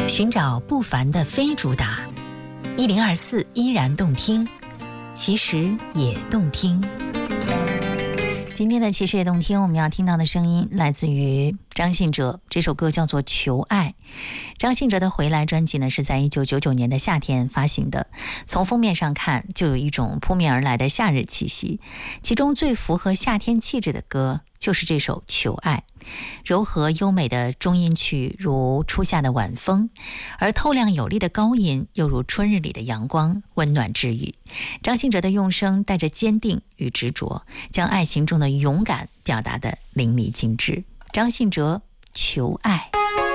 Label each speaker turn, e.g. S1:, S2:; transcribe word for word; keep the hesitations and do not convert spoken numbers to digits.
S1: 寻找不凡的非主打，一零二四依然动听，其实也动听。今天的其实也动听，我们要听到的声音来自于张信哲，这首歌叫做《求爱》。张信哲的《回来》专辑呢，是在一九九九年的夏天发行的。从封面上看，就有一种扑面而来的夏日气息。其中最符合夏天气质的歌，就是这首《求爱》。柔和优美的中音区如初夏的晚风，而透亮有力的高音又如春日里的阳光，温暖治愈。张信哲的用声带着坚定与执着，将爱情中的勇敢表达得淋漓尽致。张信哲《求爱》。